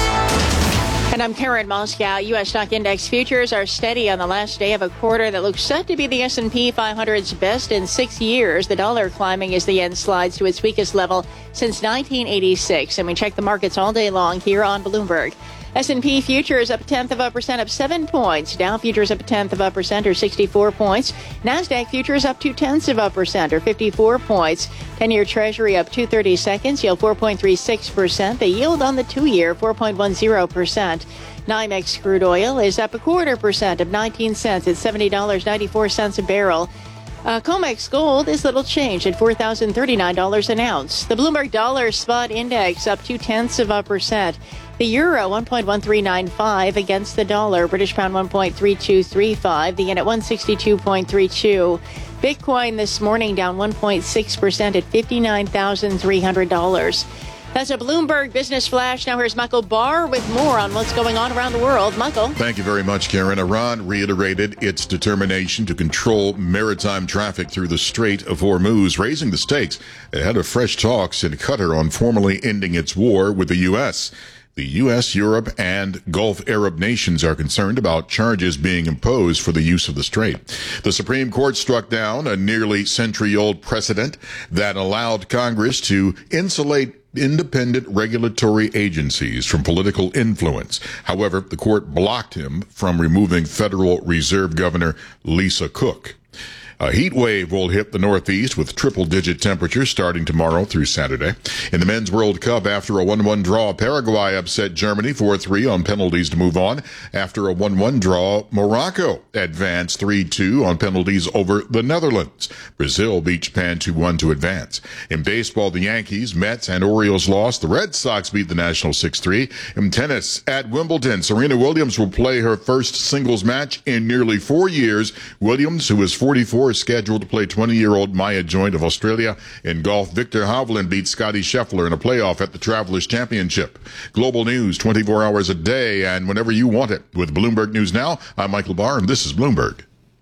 And I'm Karen Moscow. U S stock index futures are steady on the last day of a quarter that looks set to be the S and P five hundred's best in six years. The dollar climbing as the yen slides to its weakest level since nineteen eighty-six. And we check the markets all day long here on Bloomberg. S and P futures up a tenth of a percent, up seven points. Dow futures up a tenth of a percent, or sixty-four points. NASDAQ futures up two tenths of a percent, or fifty-four points. ten-year Treasury up two thirty-seconds, yield four point three six percent. The yield on the two-year, four point one zero percent. NYMEX crude oil is up a quarter percent, of nineteen cents at seventy dollars and ninety-four cents a barrel. Uh, COMEX gold is little change at four thousand thirty-nine dollars an ounce. The Bloomberg Dollar Spot Index up two tenths of a percent. The euro one point one three nine five against the dollar. British pound one point three two three five. The yen at one sixty-two point three two. Bitcoin this morning down one point six percent at fifty-nine thousand three hundred dollars. That's a Bloomberg Business Flash. Now here's Michael Barr with more on what's going on around the world. Michael. Thank you very much, Karen. Iran reiterated its determination to control maritime traffic through the Strait of Hormuz, raising the stakes ahead of fresh talks in Qatar on formally ending its war with the U S. The U S, Europe, and Gulf Arab nations are concerned about charges being imposed for the use of the strait. The Supreme Court struck down a nearly century-old precedent that allowed Congress to insulate independent regulatory agencies from political influence. However, the court blocked him from removing Federal Reserve Governor Lisa Cook. A heat wave will hit the Northeast with triple-digit temperatures starting tomorrow through Saturday. In the Men's World Cup, after a one one draw, Paraguay upset Germany four three on penalties to move on. After a one one draw, Morocco advanced three two on penalties over the Netherlands. Brazil beat Japan two one to advance. In baseball, the Yankees, Mets, and Orioles lost. The Red Sox beat the Nationals six three. In tennis, at Wimbledon, Serena Williams will play her first singles match in nearly four years. Williams, who is forty-four, is scheduled to play twenty-year-old Maya Joint of Australia. In golf, Victor Hovland beat Scotty Scheffler in a playoff at the Travelers Championship. Global news twenty-four hours a day and whenever you want it. With Bloomberg News Now, I'm Michael Barr, and this is Bloomberg.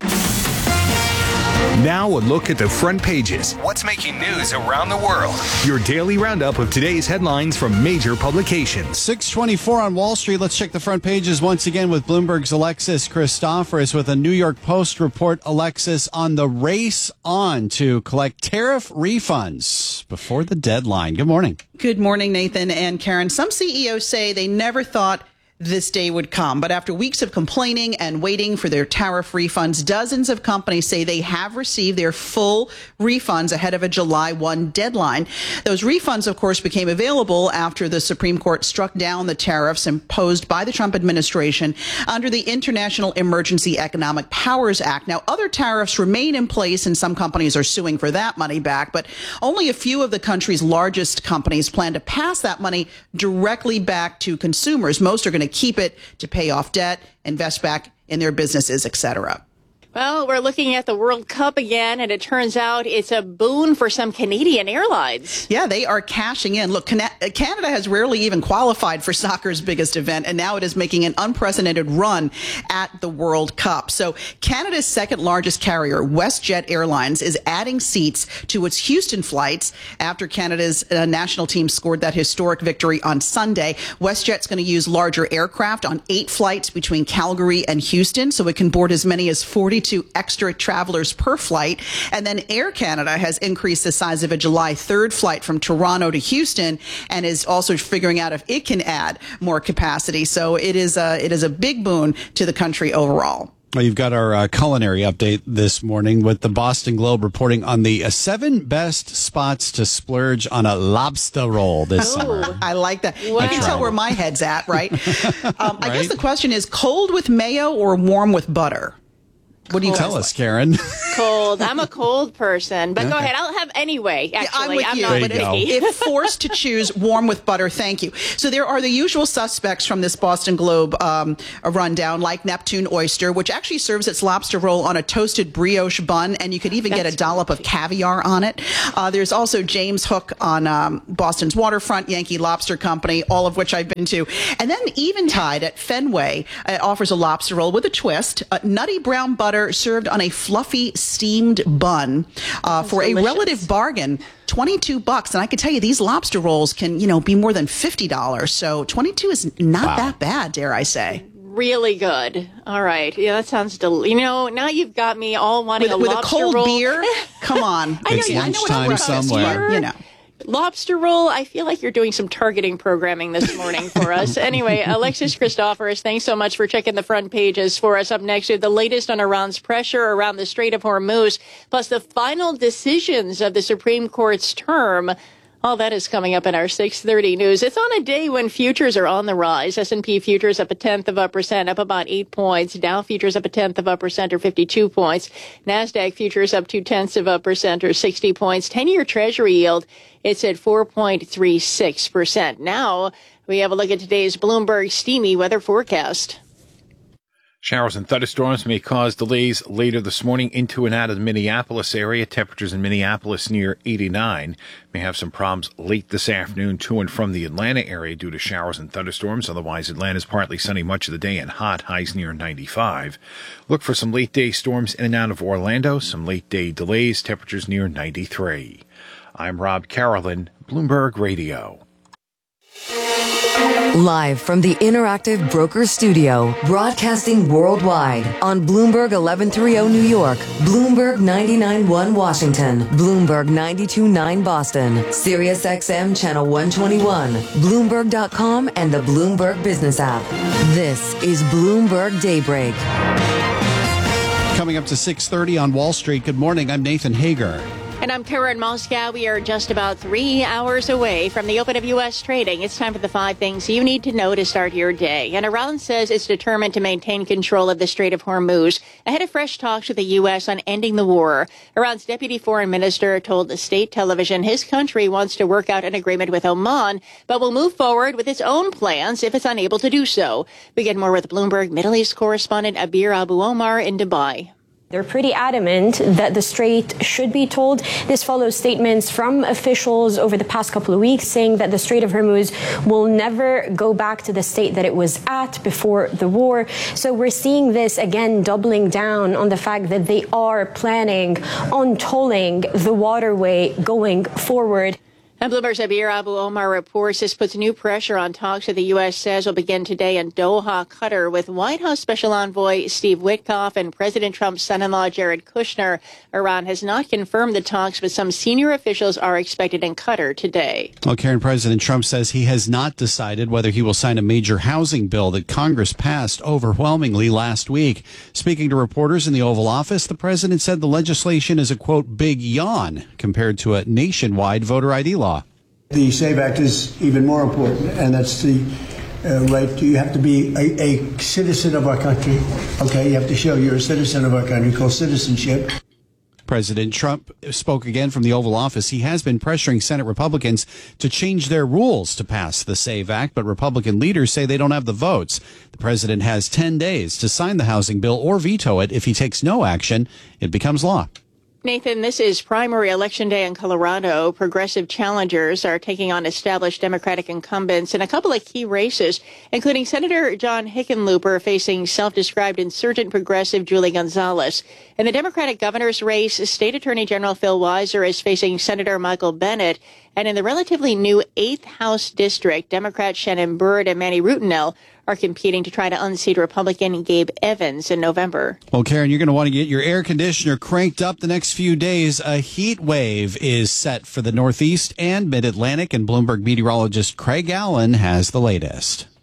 Now a look at the front pages. What's making news around the world? Your daily roundup of today's headlines from major publications. six twenty-four on Wall Street. Let's check the front pages once again with Bloomberg's Alexis Christoforous with a New York Post report, Alexis, on the race on to collect tariff refunds before the deadline. Good morning. Good morning, Nathan and Karen. Some C E Os say they never thought this day would come. But after weeks of complaining and waiting for their tariff refunds, dozens of companies say they have received their full refunds ahead of a July first deadline. Those refunds, of course, became available after the Supreme Court struck down the tariffs imposed by the Trump administration under the International Emergency Economic Powers Act. Now, other tariffs remain in place, and some companies are suing for that money back, but only a few of the country's largest companies plan to pass that money directly back to consumers. Most are going to keep it to pay off debt, invest back in their businesses, et cetera. Well, we're looking at the World Cup again, and it turns out it's a boon for some Canadian airlines. Yeah, they are cashing in. Look, Canada has rarely even qualified for soccer's biggest event, and now it is making an unprecedented run at the World Cup. So Canada's second largest carrier, WestJet Airlines, is adding seats to its Houston flights after Canada's uh, national team scored that historic victory on Sunday. WestJet's going to use larger aircraft on eight flights between Calgary and Houston, so it can board as many as forty-two extra travelers per flight. And then Air Canada has increased the size of a July third flight from Toronto to Houston and is also figuring out if it can add more capacity. So it is a, it is a big boon to the country overall. Well, you've got our uh, culinary update this morning with the Boston Globe reporting on the uh, seven best spots to splurge on a lobster roll this Ooh, summer. I like that. Wow. You can tell where my head's at, right? um, I Right? guess the question is cold with mayo or warm with butter? What do you tell guys us, Karen? Cold. I'm a cold person, but go Okay. ahead. I'll have anyway. Actually, I'm with you, not but picky. if, if forced to choose warm with butter, thank you. So there are the usual suspects from this Boston Globe um, a rundown, like Neptune Oyster, which actually serves its lobster roll on a toasted brioche bun, and you could even get a dollop of caviar on it. Uh, there's also James Hook on um, Boston's waterfront, Yankee Lobster Company, all of which I've been to. And then Eventide at Fenway uh, offers a lobster roll with a twist, uh, nutty brown butter served on a fluffy steamed bun uh, for delicious. a relative bargain, twenty-two bucks. And I can tell you these lobster rolls can, you know, be more than fifty dollars. So twenty-two is not Wow. that bad, dare I say. Really good. All right. Yeah, that sounds del. You know, now you've got me all wanting With, a with a lobster cold roll. beer? Come on. I know, It's you- I know what lunchtime breakfast, somewhere. but, You know. Lobster roll, I feel like you're doing some targeting programming this morning for us. Anyway, Alexis Christoforous, thanks so much for checking the front pages for us. Up next, we have the latest on Iran's pressure around the Strait of Hormuz, plus the final decisions of the Supreme Court's term. All that is coming up in our six thirty news. It's on a day when futures are on the rise. S and P futures up a tenth of a percent, up about eight points. Dow futures up a tenth of a percent, or fifty-two points. NASDAQ futures up two tenths of a percent, or sixty points. ten-year Treasury yield, it's at four point three six percent. Now we have a look at today's Bloomberg steamy weather forecast. Showers and thunderstorms may cause delays later this morning into and out of the Minneapolis area. Temperatures in Minneapolis near eighty-nine. May have some problems late this afternoon to and from the Atlanta area due to showers and thunderstorms. Otherwise, Atlanta's partly sunny much of the day and hot, highs near ninety-five. Look for some late-day storms in and out of Orlando. Some late-day delays, temperatures near ninety-three. I'm Rob Carolyn, Bloomberg Radio. Live from the Interactive Broker Studio, broadcasting worldwide on Bloomberg eleven thirty New York, Bloomberg ninety-nine point one Washington, Bloomberg ninety-two point nine Boston, Sirius X M Channel one twenty-one, Bloomberg dot com, and the Bloomberg Business app. This is Bloomberg Daybreak. Coming up to six thirty on Wall Street. Good morning. I'm Nathan Hager. And I'm Karen Moscow. We are just about three hours away from the open of U S trading. It's time for the five things you need to know to start your day. And Iran says it's determined to maintain control of the Strait of Hormuz ahead of fresh talks with the U S on ending the war. Iran's deputy foreign minister told the state television his country wants to work out an agreement with Oman, but will move forward with its own plans if it's unable to do so. We get more with Bloomberg Middle East correspondent Abir Abu Omar in Dubai. They're pretty adamant that the strait should be told. This follows statements from officials over the past couple of weeks saying that the Strait of Hormuz will never go back to the state that it was at before the war. So we're seeing this again doubling down on the fact that they are planning on tolling the waterway going forward. And Bloomberg's Abir Abu Omar reports this puts new pressure on talks that the U S says will begin today in Doha, Qatar, with White House Special Envoy Steve Witkoff and President Trump's son-in-law Jared Kushner. Iran has not confirmed the talks, but some senior officials are expected in Qatar today. Well, Karen, President Trump says he has not decided whether he will sign a major housing bill that Congress passed overwhelmingly last week. Speaking to reporters in the Oval Office, the president said the legislation is a, quote, big yawn compared to a nationwide voter I D law. The SAVE Act is even more important, and that's the uh, right to, you have to be a, a citizen of our country. Okay, you have to show you're a citizen of our country, called citizenship. President Trump spoke again from the Oval Office. He has been pressuring Senate Republicans to change their rules to pass the SAVE Act, but Republican leaders say they don't have the votes. The president has ten days to sign the housing bill or veto it. If he takes no action, it becomes law. Nathan, this is primary election day in Colorado. Progressive challengers are taking on established Democratic incumbents in a couple of key races, including Senator John Hickenlooper facing self-described insurgent progressive Julie Gonzalez. In the Democratic governor's race, State Attorney General Phil Weiser is facing Senator Michael Bennet. And in the relatively new eighth House District, Democrats Shannon Byrd and Manny Rutinel are competing to try to unseat Republican Gabe Evans in November. Well, Karen, you're going to want to get your air conditioner cranked up the next few days. A heat wave is set for the Northeast and Mid-Atlantic, and Bloomberg meteorologist Craig Allen has the latest.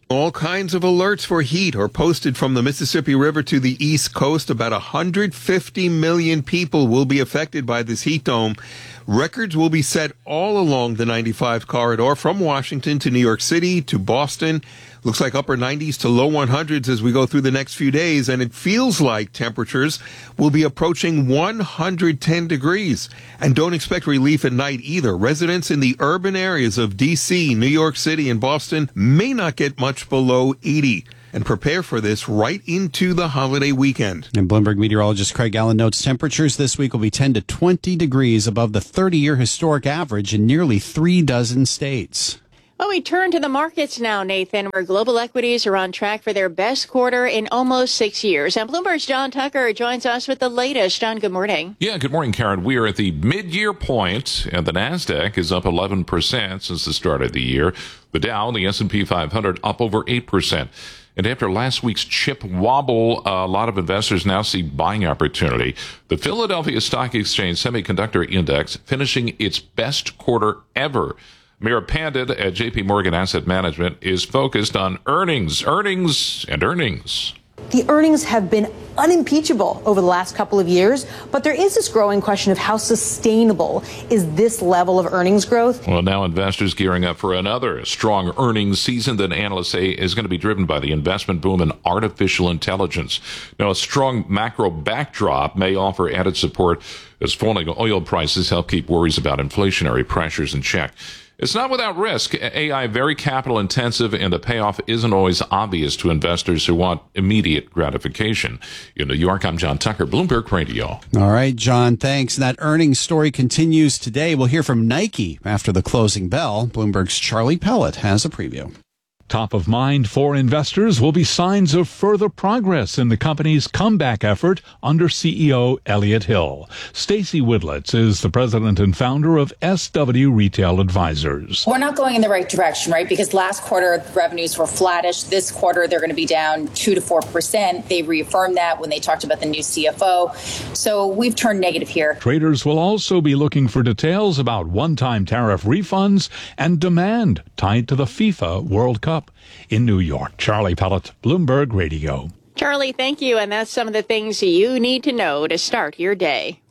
All kinds of alerts for heat are posted from the Mississippi River to the East Coast. About one hundred fifty million people will be affected by this heat dome. Records will be set all along the ninety-five corridor from Washington to New York City to Boston. Looks like upper nineties to low hundreds as we go through the next few days, and it feels like temperatures will be approaching one hundred ten degrees. And don't expect relief at night either. Residents in the urban areas of D C, New York City, and Boston may not get much below eighty. And prepare for this right into the holiday weekend. And Bloomberg meteorologist Craig Allen notes temperatures this week will be ten to twenty degrees above the thirty-year historic average in nearly three dozen states. Well, we turn to the markets now, Nathan, where global equities are on track for their best quarter in almost six years. And Bloomberg's John Tucker joins us with the latest. John, good morning. Yeah, good morning, Karen. We are at the mid-year point, and the NASDAQ is up eleven percent since the start of the year. The Dow and the S and P five hundred up over eight percent. And after last week's chip wobble, a lot of investors now see buying opportunity. The Philadelphia Stock Exchange Semiconductor Index finishing its best quarter ever. Mira Pandit at J P Morgan Asset Management is focused on earnings, earnings, and earnings. The earnings have been unimpeachable over the last couple of years, but there is this growing question of how sustainable is this level of earnings growth? Well, now investors gearing up for another strong earnings season that analysts say is going to be driven by the investment boom in artificial intelligence. Now, a strong macro backdrop may offer added support as falling oil prices help keep worries about inflationary pressures in check. It's not without risk. A I very capital intensive, and the payoff isn't always obvious to investors who want immediate gratification. In New York, I'm John Tucker, Bloomberg Radio. All right, John, thanks. That earnings story continues today. We'll hear from Nike after the closing bell. Bloomberg's Charlie Pellet has a preview. Top of mind for investors will be signs of further progress in the company's comeback effort under C E O Elliott Hill. Stacy Widlitz is the president and founder of S W Retail Advisors. We're not going in the right direction, right? Because last quarter revenues were flattish. This quarter they're going to be down two to four percent. They reaffirmed that when they talked about the new C F O. So we've turned negative here. Traders will also be looking for details about one-time tariff refunds and demand tied to the FIFA World Cup. In New York, Charlie Pellet, Bloomberg Radio. Charlie, thank you. And that's some of the things you need to know to start your day.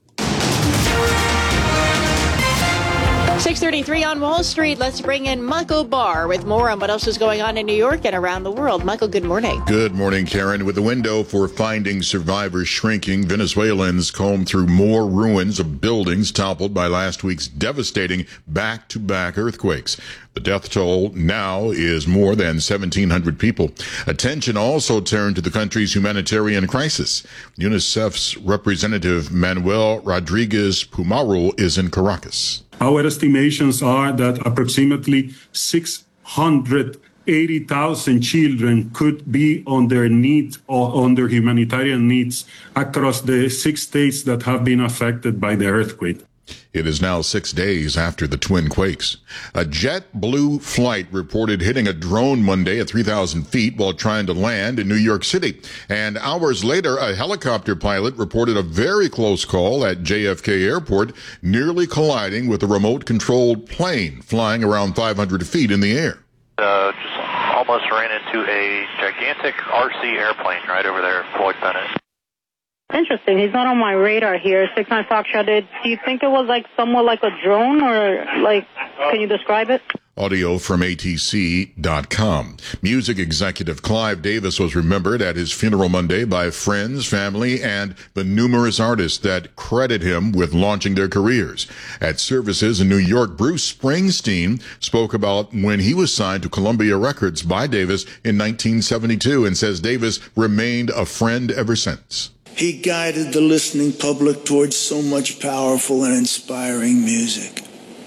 six thirty-three on Wall Street. Let's bring in Michael Barr with more on what else is going on in New York and around the world. Michael, good morning. Good morning, Karen. With the window for finding survivors shrinking, Venezuelans comb through more ruins of buildings toppled by last week's devastating back-to-back earthquakes. The death toll now is more than seventeen hundred people. Attention also turned to the country's humanitarian crisis. UNICEF's representative Manuel Rodriguez Pumaro is in Caracas. Our estimations are that approximately six hundred eighty thousand children could be on their needs or on their humanitarian needs across the six states that have been affected by the earthquake. It is now six days after the twin quakes. A JetBlue flight reported hitting a drone Monday at three thousand feet while trying to land in New York City. And hours later, a helicopter pilot reported a very close call at J F K Airport, nearly colliding with a remote-controlled plane flying around five hundred feet in the air. Uh, just almost ran into a gigantic R C airplane right over there, Floyd Bennett. Interesting. He's not on my radar here. six nine Foxtrot. Did do you think it was like somewhat like a drone, or like, can you describe it? Audio from A T C dot com. Music executive Clive Davis was remembered at his funeral Monday by friends, family, and the numerous artists that credit him with launching their careers. At services in New York, Bruce Springsteen spoke about when he was signed to Columbia Records by Davis in nineteen seventy-two and says Davis remained a friend ever since. He guided the listening public towards so much powerful and inspiring music.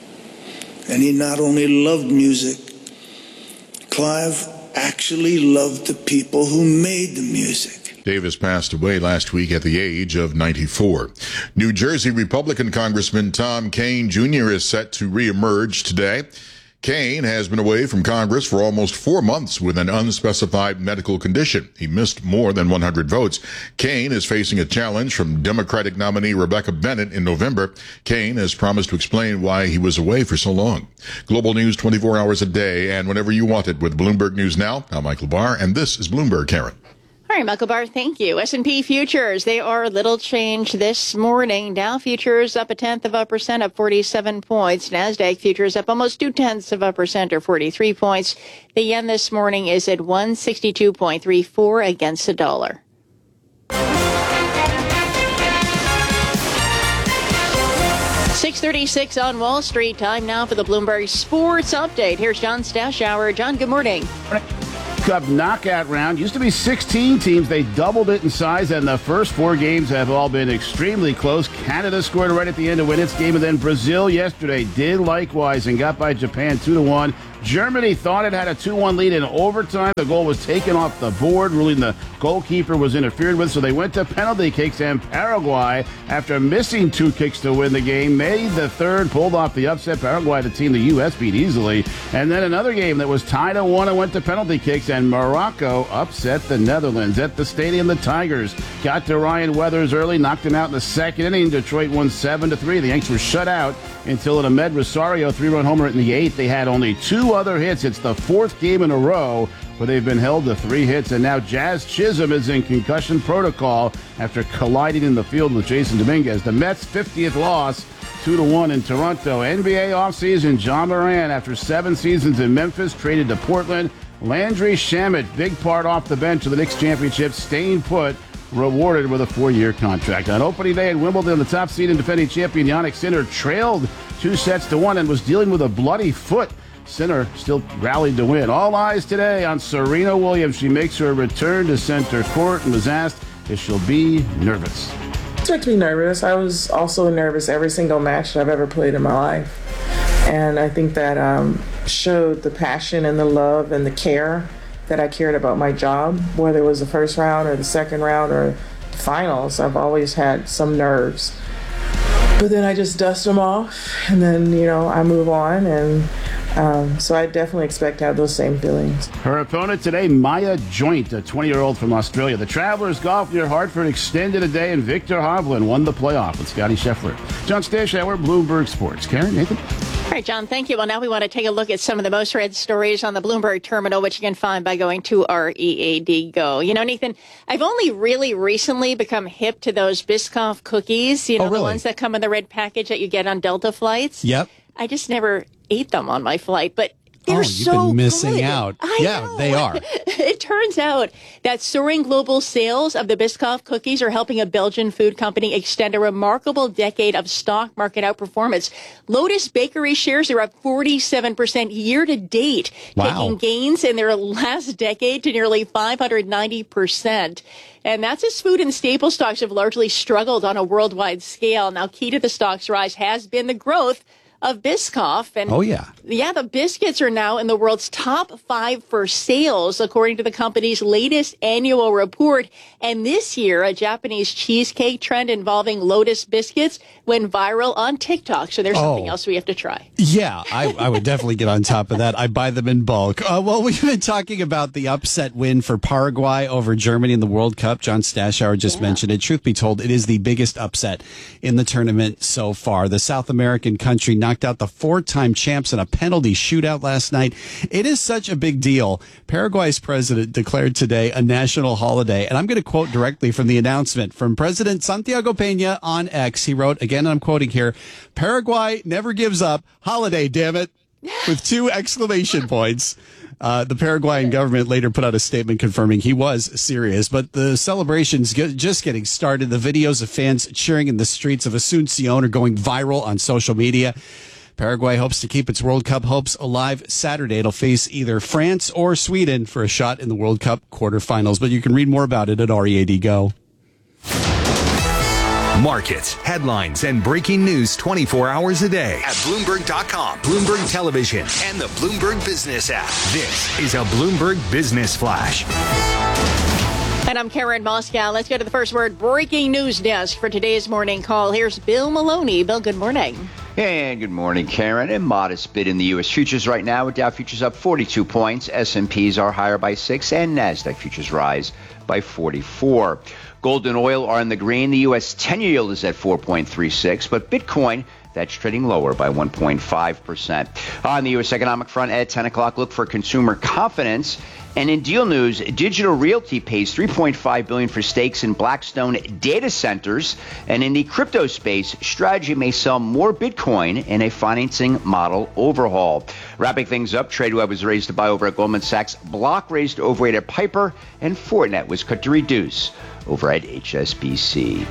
And he not only loved music, Clive actually loved the people who made the music. Davis passed away last week at the age of ninety-four. New Jersey Republican Congressman Tom Kean Junior is set to reemerge today. Kaine has been away from Congress for almost four months with an unspecified medical condition. He missed more than one hundred votes. Kaine is facing a challenge from Democratic nominee Rebecca Bennett in November. Kaine has promised to explain why he was away for so long. Global news twenty-four hours a day and whenever you want it with Bloomberg News Now. I'm Michael Barr, and this is Bloomberg, Karen. All right, Michael Barr, thank you. S and P futures, they are little change this morning. Dow futures up a tenth of a percent, up forty-seven points. NASDAQ futures up almost two tenths of a percent, or forty-three points. The yen this morning is at one sixty-two point three four against the dollar. six thirty-six on Wall Street. Time now for the Bloomberg Sports Update. Here's John Stashower. John, good morning. Cup knockout round. Used to be sixteen teams. They doubled it in size, and the first four games have all been extremely close. Canada scored right at the end to win its game, and then Brazil yesterday did likewise and got by Japan two to one. Germany thought it had a two one lead in overtime. The goal was taken off the board, ruling the goalkeeper was interfered with, so they went to penalty kicks, and Paraguay, after missing two kicks to win the game, made the third, pulled off the upset. Paraguay, the team the U S beat easily. And then another game that was tied at one and went to penalty kicks, and Morocco upset the Netherlands. At the stadium, the Tigers got to Ryan Weathers early, knocked him out in the second inning. Detroit won seven to three. The Yanks were shut out until an Ahmed Rosario three-run homer in the eighth. They had only two other hits. It's the fourth game in a row where they've been held to three hits, and now Jazz Chisholm is in concussion protocol after colliding in the field with Jason Dominguez. The Mets' fiftieth loss, two to one in Toronto. N B A offseason, John Moran, after seven seasons in Memphis, traded to Portland. Landry Shamet, big part off the bench of the Knicks championship, staying put, rewarded with a four-year contract. On opening day at Wimbledon, the top seed and defending champion Jannik Sinner trailed two sets to one and was dealing with a bloody foot. Sinner still rallied to win. All eyes today on Serena Williams. She makes her return to center court and was asked if she'll be nervous. Expect to be nervous. I was also nervous every single match that I've ever played in my life. And I think that um, showed the passion and the love and the care that I cared about my job, whether it was the first round or the second round or the finals. I've always had some nerves. But then I just dust them off, and then, you know, I move on. And um, so I definitely expect to have those same feelings. Her opponent today, Maya Joint, a twenty-year-old from Australia. The Travelers golf near Hartford extended a day, and Victor Hovland won the playoff with Scotty Scheffler. John Stashower, Bloomberg Sports. Karen, Nathan? All right, John, thank you. Well, now we want to take a look at some of the most read stories on the Bloomberg terminal, which you can find by going to our E A D Go. You know, Nathan, I've only really recently become hip to those Biscoff cookies, you know, oh, really? The ones that come in the red package that you get on Delta flights. Yep. I just never ate them on my flight, but they're oh, you've so been missing good. out. I yeah, know. They are. It turns out that soaring global sales of the Biscoff cookies are helping a Belgian food company extend a remarkable decade of stock market outperformance. Lotus Bakery shares are up forty-seven percent year to date, wow. taking gains in their last decade to nearly five hundred ninety percent. And that's as food and staple stocks have largely struggled on a worldwide scale. Now, key to the stock's rise has been the growth of Biscoff. And oh, yeah. Yeah, the biscuits are now in the world's top five for sales, according to the company's latest annual report. And this year, a Japanese cheesecake trend involving Lotus biscuits went viral on TikTok. So there's something oh. else we have to try. Yeah, I, I would definitely get on top of that. I buy them in bulk. Uh, well, we've been talking about the upset win for Paraguay over Germany in the World Cup. John Stashower just yeah. mentioned it. Truth be told, it is the biggest upset in the tournament so far. The South American country knocked out the four-time champs in a penalty shootout last night. It is such a big deal. Paraguay's president declared today a national holiday, and I'm going to quote directly from the announcement from President Santiago Peña on X. He wrote, again, I'm quoting here, "Paraguay never gives up. Holiday, damn it," with two exclamation points. Uh, the Paraguayan government later put out a statement confirming he was serious, but the celebration's get, just getting started. The videos of fans cheering in the streets of Asunción are going viral on social media. Paraguay hopes to keep its World Cup hopes alive Saturday. It'll face either France or Sweden for a shot in the World Cup quarterfinals, but you can read more about it at R E A D Go. Markets, headlines, and breaking news twenty-four hours a day at Bloomberg dot com, Bloomberg Television, and the Bloomberg Business app. This is a Bloomberg Business Flash. And I'm Karen Moscow. Let's go to the first word breaking news desk for today's morning call. Here's Bill Maloney. Bill, good morning. And good morning, Karen. A modest bid in the U S futures right now, with Dow futures up forty-two points. S and P's are higher by six, and NASDAQ futures rise by forty-four. Gold and oil are in the green. The U S ten-year yield is at four point three six, but Bitcoin, that's trading lower by one point five percent. On the U S economic front at ten o'clock, look for consumer confidence. And in deal news, Digital Realty pays three point five billion dollars for stakes in Blackstone data centers. And in the crypto space, Strategy may sell more Bitcoin in a financing model overhaul. Wrapping things up, Tradeweb was raised to buy over at Goldman Sachs. Block raised to overweight at Piper, and Fortinet was cut to reduce over at H S B C.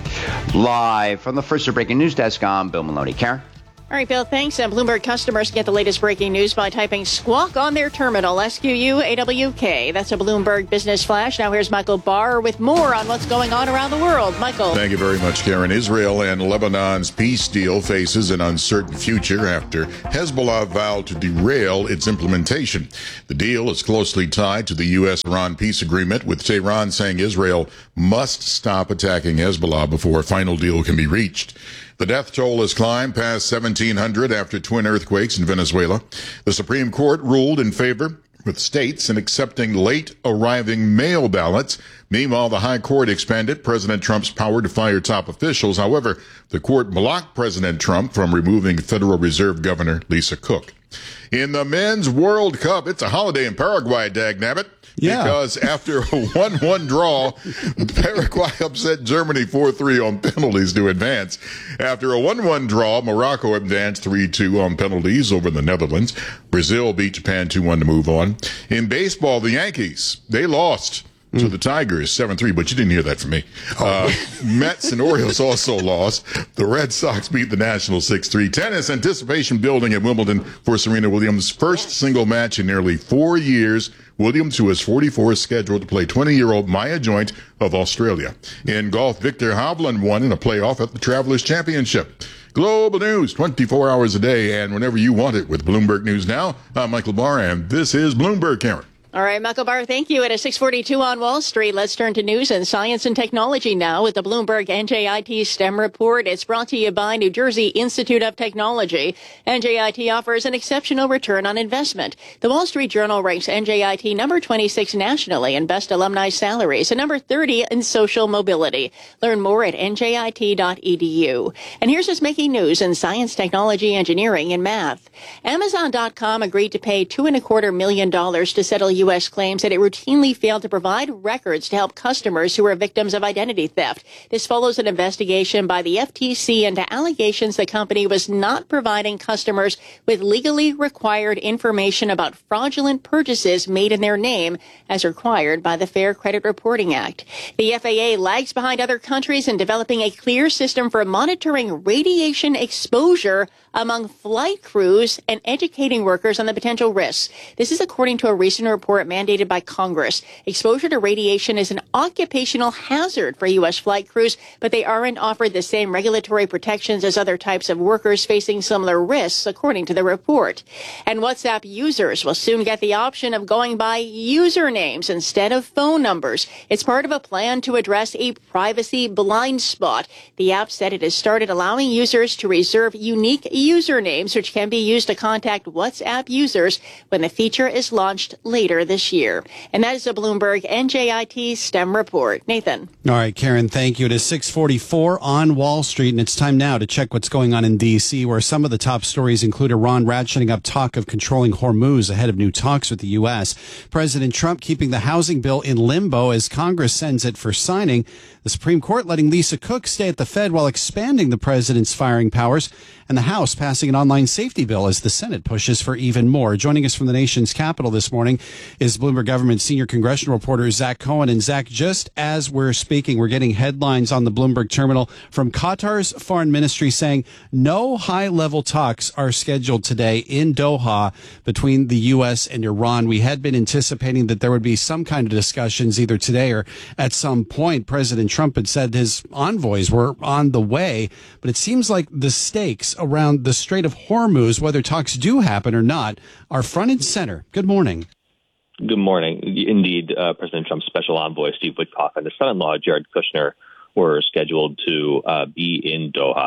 Live from the First Breaking News Desk, I'm Bill Maloney. Karen? All right, Bill, thanks. And Bloomberg customers get the latest breaking news by typing squawk on their terminal, S Q U A W K. That's a Bloomberg Business Flash. Now here's Michael Barr with more on what's going on around the world. Michael. Thank you very much, Karen. Israel and Lebanon's peace deal faces an uncertain future after Hezbollah vowed to derail its implementation. The deal is closely tied to the U S Iran peace agreement, with Tehran saying Israel must stop attacking Hezbollah before a final deal can be reached. The death toll has climbed past seventeen hundred after twin earthquakes in Venezuela. The Supreme Court ruled in favor with states in accepting late arriving mail ballots. Meanwhile, the High Court expanded President Trump's power to fire top officials. However, the court blocked President Trump from removing Federal Reserve Governor Lisa Cook. In the Men's World Cup, it's a holiday in Paraguay, dagnabbit. Yeah. Because after a one one draw, Paraguay upset Germany four three on penalties to advance. After a one one draw, Morocco advanced three two on penalties over the Netherlands. Brazil beat Japan two one to move on. In baseball, the Yankees, they lost to the Tigers seven three, but you didn't hear that from me. Uh, Mets and Orioles also lost. The Red Sox beat the Nationals six three. Tennis, anticipation building at Wimbledon for Serena Williams' first single match in nearly four years. Williams, who is forty-four, is scheduled to play twenty-year-old Maya Joint of Australia. In golf, Victor Hovland won in a playoff at the Travelers Championship. Global news, twenty-four hours a day, and whenever you want it with Bloomberg News Now. I'm Michael Barr, and this is Bloomberg, Karen. All right, Michael Barr, thank you. At a six forty-two on Wall Street, let's turn to news and science and technology now with the Bloomberg N J I T STEM report. It's brought to you by New Jersey Institute of Technology. N J I T offers an exceptional return on investment. The Wall Street Journal ranks N J I T number twenty-six nationally in best alumni salaries and number thirty in social mobility. Learn more at N J I T dot E D U. And here's what's making news in science, technology, engineering, and math. Amazon dot com agreed to pay two and a quarter million dollars to settle U S claims that it routinely failed to provide records to help customers who were victims of identity theft. This follows an investigation by the F T C into allegations the company was not providing customers with legally required information about fraudulent purchases made in their name as required by the Fair Credit Reporting Act. The F A A lags behind other countries in developing a clear system for monitoring radiation exposure among flight crews and educating workers on the potential risks. This is according to a recent report mandated by Congress. Exposure to radiation is an occupational hazard for U S flight crews, but they aren't offered the same regulatory protections as other types of workers facing similar risks, according to the report. And WhatsApp users will soon get the option of going by usernames instead of phone numbers. It's part of a plan to address a privacy blind spot. The app said it has started allowing users to reserve unique usernames, which can be used to contact WhatsApp users when the feature is launched later this year. And that is a Bloomberg N J I T STEM report. Nathan. All right, Karen, thank you. It is six forty-four on Wall Street, and it's time now to check what's going on in D C, where some of the top stories include Iran ratcheting up talk of controlling Hormuz ahead of new talks with the U S. President Trump keeping the housing bill in limbo as Congress sends it for signing. The Supreme Court letting Lisa Cook stay at the Fed while expanding the president's firing powers, and the House passing an online safety bill as the Senate pushes for even more. Joining us from the nation's capital this morning is Bloomberg Government senior congressional reporter Zach Cohen. And Zach, just as we're speaking, we're getting headlines on the Bloomberg terminal from Qatar's foreign ministry saying no high-level talks are scheduled today in Doha between the U S and Iran. We had been anticipating that there would be some kind of discussions either today or at some point. President Trump had said his envoys were on the way, but it seems like the stakes around the Strait of Hormuz, whether talks do happen or not, are front and center. Good morning. Good morning. Indeed, uh, President Trump's special envoy, Steve Witkoff, and his son-in-law, Jared Kushner, were scheduled to uh, be in Doha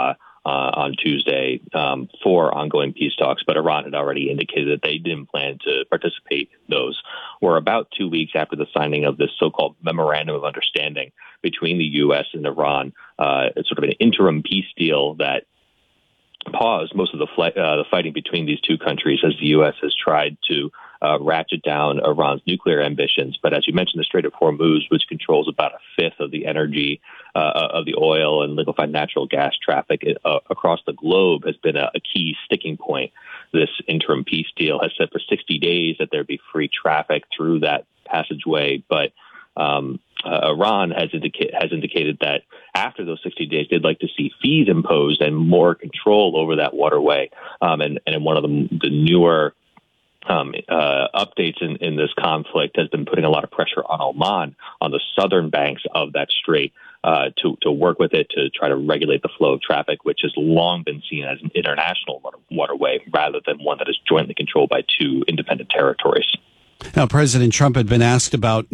uh, on Tuesday um, for ongoing peace talks, but Iran had already indicated that they didn't plan to participate in those. We're about two weeks after the signing of this so-called Memorandum of Understanding between the U S and Iran. Uh, it's sort of an interim peace deal that paused most of the, flight, uh, the fighting between these two countries as the U S has tried to uh, ratchet down Iran's nuclear ambitions. But as you mentioned, the Strait of Hormuz, which controls about a fifth of the energy, uh, of the oil and liquefied natural gas traffic uh, across the globe, has been a, a key sticking point. This interim peace deal has said for sixty days that there be free traffic through that passageway, but um, uh, Iran has, indica- has indicated that after those sixty days, they'd like to see fees imposed and more control over that waterway. Um, and, and in one of the, the newer um, uh, updates in, in this conflict has been putting a lot of pressure on Oman on the southern banks of that strait uh, to, to work with it to try to regulate the flow of traffic, which has long been seen as an international water- waterway rather than one that is jointly controlled by two independent territories. Now, President Trump had been asked about